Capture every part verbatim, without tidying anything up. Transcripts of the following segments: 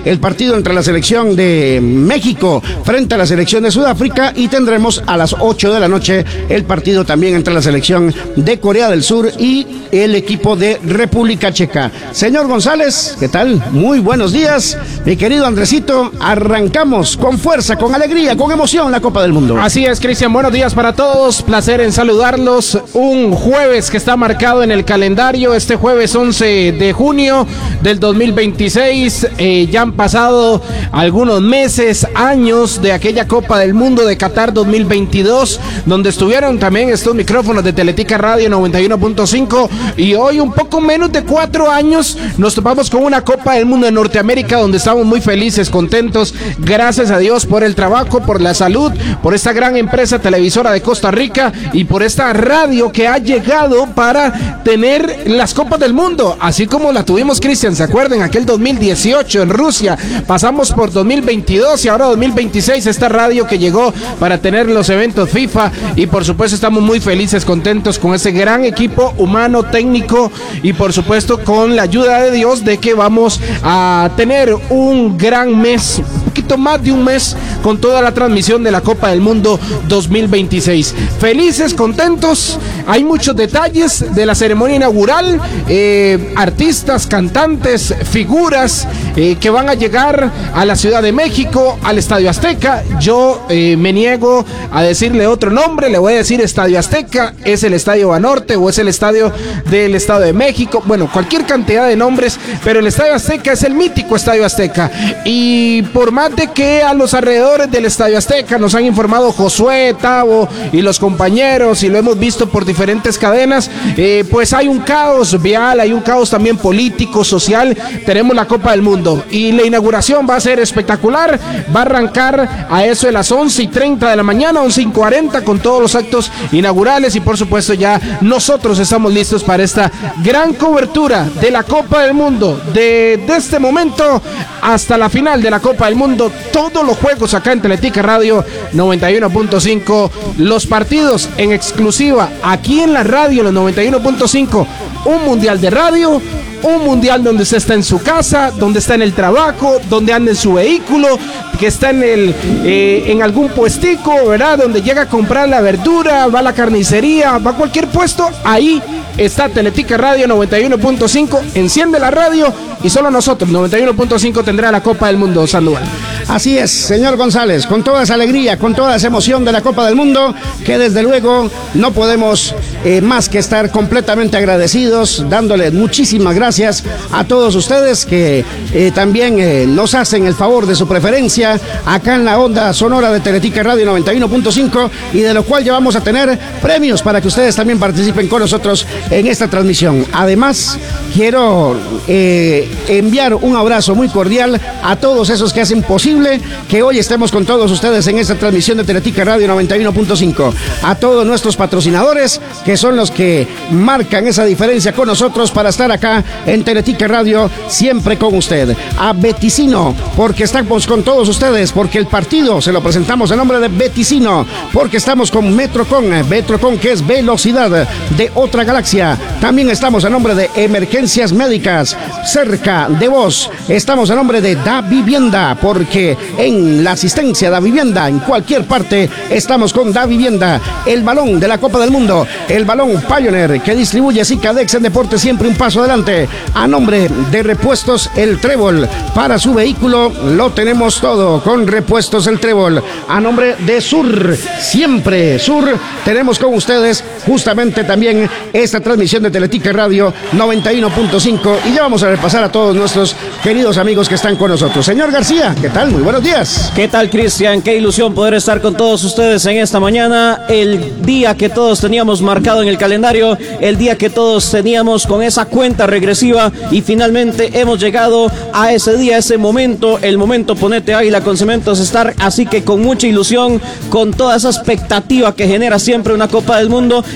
el partido entre la selección de México frente a la selección de Sudáfrica, y tendremos a las ocho de la noche el partido también entre la selección de Corea del Sur y el equipo de República Checa. Señor González, ¿qué tal? Muy buenos días, mi querido Andresito. Arrancamos con fuerza, con alegría, con emoción la Copa del Mundo. Así es, Cristian, buenos días para todos, placer en saludarlos. Un jueves que está marcado en el calendario, este jueves once de junio del dos mil veintiséis. Eh, ya han pasado algunos meses, años de aquella Copa del Mundo de Qatar dos mil veintidós, donde estuvieron también estos micrófonos de Teletica Radio noventa y uno punto cinco, y hoy, un poco menos de cuatro años, nos topamos con una Copa del Mundo en Norteamérica, donde estamos muy felices, contentos, gracias a Dios por el trabajo, por la salud, por esta gran empresa televisora de Costa Rica y por esta radio que ha llegado para tener las Copas del Mundo, así como la tuvimos, Cristian, ¿se acuerdan? Aquel dos mil dieciocho en Rusia, pasamos por dos mil veintidós y ahora dos mil veintiséis, esta radio que llegó para tener los eventos FIFA, y por supuesto estamos muy felices, contentos con ese gran equipo humano, técnico, y por supuesto con la ayuda de Dios de que vamos a tener un gran mes, un poquito más de un mes, con toda la transmisión de la Copa del Mundo dos mil veintiséis. Felices, contentos, hay muchos detalles de la ceremonia inaugural, eh, artistas, cantantes, figuras eh, que van a llegar a la Ciudad de México, al Estadio Azteca. Yo eh, me niego a decirle otro nombre, le voy a decir Estadio Azteca, es el Estadio Banorte o es el estadio del Estado de México, bueno, cualquier cantidad de nombres, pero el Estadio Azteca es el mítico Estadio Azteca, y por más de que a los alrededores del Estadio Azteca nos han informado Josué, Tavo y los compañeros, y lo hemos visto por diferentes cadenas, eh, pues hay un caos vial, hay un caos también político, social. Tenemos la Copa del Mundo y la inauguración va a ser espectacular, va a arrancar a eso de las once y treinta de la mañana, once y cuarenta, con todos los actos inaugurales, y por supuesto ya nosotros estamos listos para esta gran cobertura de la Copa del Mundo, de, de este momento hasta la final de la Copa del Mundo, todos los juegos acá en Teletica Radio noventa y uno punto cinco, los partidos en exclusiva aquí en la radio, los noventa y uno punto cinco, un mundial de radio, un mundial donde usted está en su casa, donde está en el trabajo, donde anda en su vehículo, que está en el eh, en algún puestico, ¿verdad? Donde llega a comprar la verdura, va a la carnicería, va a cualquier puesto, ahí está Teletica Radio noventa y uno punto cinco, enciende la radio y solo nosotros, noventa y uno punto cinco, tendrá la Copa del Mundo, Sandoval. Así es, señor González, con toda esa alegría, con toda esa emoción de la Copa del Mundo, que desde luego no podemos eh, más que estar completamente agradecidos, dándole muchísimas gracias a todos ustedes que eh, también eh, nos hacen el favor de su preferencia acá en la onda sonora de Teletica Radio noventa y uno punto cinco, y de lo cual ya vamos a tener premios para que ustedes también participen con nosotros en esta transmisión. Además, quiero eh, enviar un abrazo muy cordial a todos esos que hacen posible que hoy estemos con todos ustedes en esta transmisión de Teletica Radio noventa y uno punto cinco, a todos nuestros patrocinadores que son los que marcan esa diferencia con nosotros para estar acá en Teletica Radio siempre con usted, a Beticino, porque estamos con todos ustedes, porque el partido se lo presentamos en nombre de Beticino, porque estamos con Metrocon, Metrocon, que es velocidad de otra galaxia. También estamos en nombre de Emergencias Médicas, cerca de vos. Estamos en nombre de Da Vivienda, porque en la asistencia Da Vivienda, en cualquier parte, estamos con Da Vivienda. El balón de la Copa del Mundo, el balón Pioneer, que distribuye Cicadex en deporte, siempre un paso adelante. A nombre de Repuestos El Trébol, para su vehículo lo tenemos todo con Repuestos El Trébol. A nombre de Sur, siempre Sur, tenemos con ustedes justamente también esta transmisión de Teletica Radio noventa y uno punto cinco, y ya vamos a repasar a todos nuestros queridos amigos que están con nosotros. Señor García, ¿qué tal? Muy buenos días. ¿Qué tal, Cristian? Qué ilusión poder estar con todos ustedes en esta mañana, el día que todos teníamos marcado en el calendario, el día que todos teníamos con esa cuenta regresiva, y finalmente hemos llegado a ese día, ese momento, el momento Ponete Águila con Cementos Star, así que con mucha ilusión, con toda esa expectativa que genera siempre una Copa del Mundo,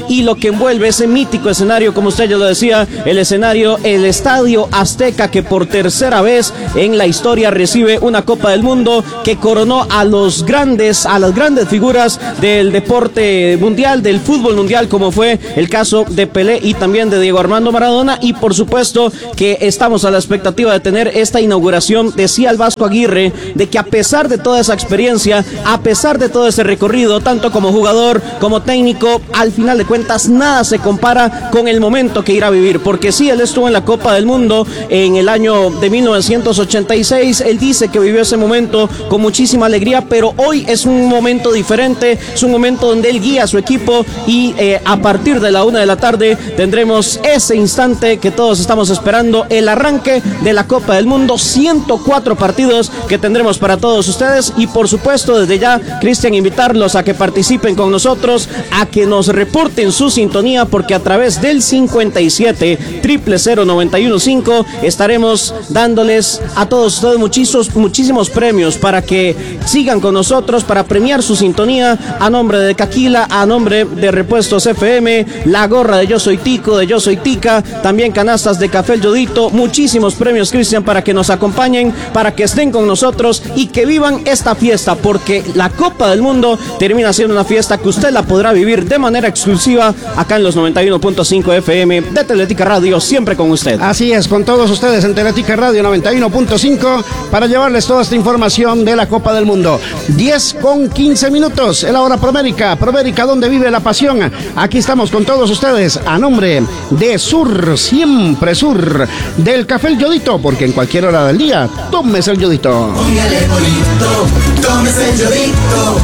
y lo que envuelve ese mítico escenario, como usted ya lo decía, el escenario, el Estadio Azteca, que por tercera vez en la historia recibe una Copa del Mundo, que coronó a los grandes, a las grandes figuras del deporte mundial, del fútbol mundial, como fue el caso de Pelé y también de Diego Armando Maradona. Y por supuesto que estamos a la expectativa de tener esta inauguración. Decía el Vasco Aguirre de que a pesar de toda esa experiencia, a pesar de todo ese recorrido, tanto como jugador como técnico, al final de cuentas nada se compara con el momento que irá a vivir, porque sí, él estuvo en la Copa del Mundo en el año de mil novecientos ochenta y seis, él dice que vivió ese momento con muchísima alegría, pero hoy es un momento diferente, es un momento donde él guía a su equipo y eh, a partir de la una de la tarde tendremos ese instante que todos estamos esperando, el arranque de la Copa del Mundo, ciento cuatro partidos que tendremos para todos ustedes. Y por supuesto desde ya, Cristian, invitarlos a que participen con nosotros, a que nos reporten su sintonía, porque a través del cincuenta y siete, cero cero cero, noventa y uno cinco estaremos dándoles a todos ustedes muchísimos, muchísimos premios para que sigan con nosotros, para premiar su sintonía, a nombre de Caquila, a nombre de Repuestos F M, la gorra de Yo Soy Tico, de Yo Soy Tica, también canastas de Café El Yodito, muchísimos premios, Cristian, para que nos acompañen, para que estén con nosotros y que vivan esta fiesta, porque la Copa del Mundo termina siendo una fiesta que usted la podrá vivir de manera exclusiva acá en los noventa y uno punto cinco F M de Teletica Radio, siempre con usted. Así es, con todos ustedes en Teletica Radio noventa y uno punto cinco para llevarles toda esta información de la Copa del Mundo. diez con quince minutos, en la hora Promérica, Promérica donde vive la pasión. Aquí estamos con todos ustedes a nombre de Sur, siempre Sur, del Café El Yodito, porque en cualquier hora del día, tómese el Yodito. Póngale bonito, tómese el Yodito.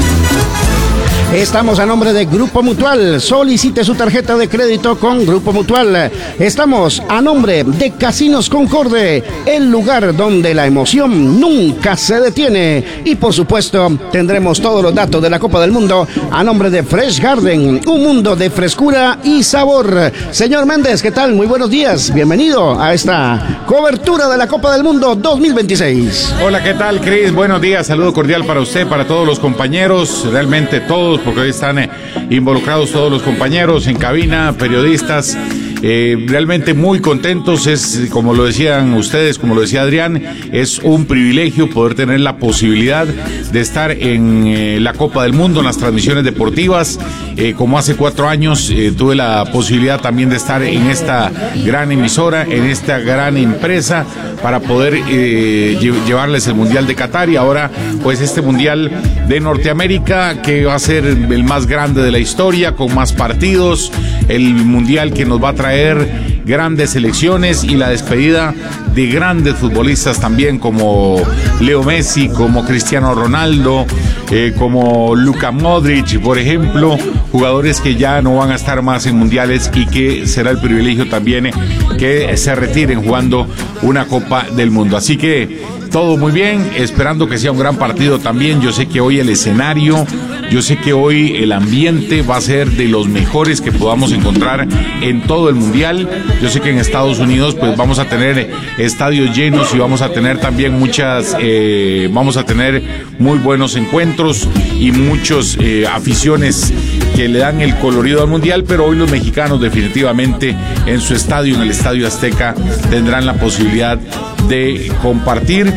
Estamos a nombre de Grupo Mutual. Solicite su tarjeta de crédito con Grupo Mutual. Estamos a nombre de Casinos Concorde, el lugar donde la emoción nunca se detiene. Y por supuesto, tendremos todos los datos de la Copa del Mundo a nombre de Fresh Garden, un mundo de frescura y sabor. Señor Méndez, ¿qué tal? Muy buenos días. Bienvenido a esta cobertura de la Copa del Mundo dos mil veintiséis. Hola, ¿qué tal, Cris? Buenos días. Saludo cordial para usted, para todos los compañeros, realmente todos, porque hoy están eh, involucrados todos los compañeros en cabina, periodistas, eh, realmente muy contentos. Es, como lo decían ustedes, como lo decía Adrián, es un privilegio poder tener la posibilidad de estar en eh, la Copa del Mundo, en las transmisiones deportivas. Eh, como hace cuatro años eh, tuve la posibilidad también de estar en esta gran emisora, en esta gran empresa, para poder eh, lle- llevarles el Mundial de Qatar, y ahora pues este Mundial de Norteamérica, que va a ser el más grande de la historia, con más partidos, el Mundial que nos va a traer grandes selecciones y la despedida de grandes futbolistas también, como Leo Messi, como Cristiano Ronaldo, eh, como Luka Modric, por ejemplo, jugadores que ya no van a estar más en mundiales y que será el privilegio también eh, que se retiren jugando una Copa del Mundo. Así que todo muy bien, esperando que sea un gran partido también. Yo sé que hoy el escenario, yo sé que hoy el ambiente va a ser de los mejores que podamos encontrar en todo el mundial. Yo sé que en Estados Unidos pues vamos a tener estadios llenos y vamos a tener también muchas, eh, vamos a tener muy buenos encuentros y muchos eh, aficiones que le dan el colorido al mundial, pero hoy los mexicanos definitivamente en su estadio, en el Estadio Azteca, tendrán la posibilidad de compartir,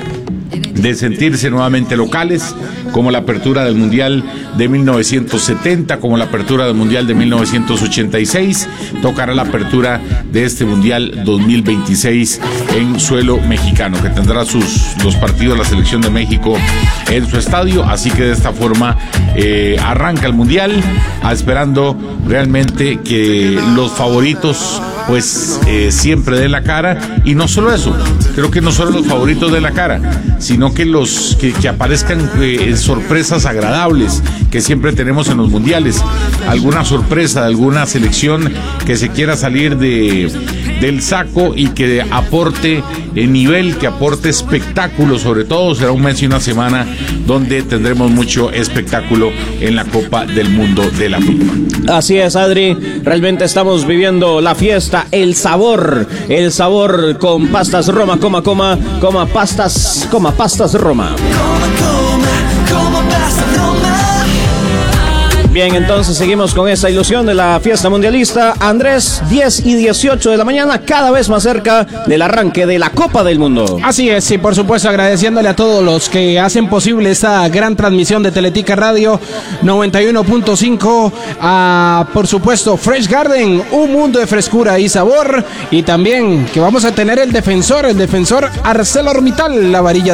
de sentirse nuevamente locales, como la apertura del Mundial de mil novecientos setenta, como la apertura del Mundial de mil novecientos ochenta y seis, tocará la apertura de este Mundial dos mil veintiséis en suelo mexicano, que tendrá sus los partidos de la selección de México en su estadio. Así que de esta forma eh, arranca el Mundial, esperando realmente que los favoritos pues eh, siempre den la cara, y no solo eso, creo que no solo los favoritos den la cara, sino que los que, que aparezcan eh, sorpresas agradables que siempre tenemos en los mundiales, alguna sorpresa de alguna selección que se quiera salir de del saco y que aporte el nivel, que aporte espectáculo. Sobre todo será un mes y una semana donde tendremos mucho espectáculo en la Copa del Mundo de la FIFA. Así es, Adri, realmente estamos viviendo la fiesta, el sabor, el sabor con pastas Roma, coma, coma, coma, pastas, coma, pastas Roma. Coma, coma, coma pasta Roma. Bien, entonces seguimos con esta ilusión de la fiesta mundialista. Andrés, diez y dieciocho de la mañana, cada vez más cerca del arranque de la Copa del Mundo. Así es, y por supuesto agradeciéndole a todos los que hacen posible esta gran transmisión de Teletica Radio noventa y uno punto cinco, a por supuesto Fresh Garden, un mundo de frescura y sabor, y también que vamos a tener el defensor, el defensor ArcelorMittal, la varilla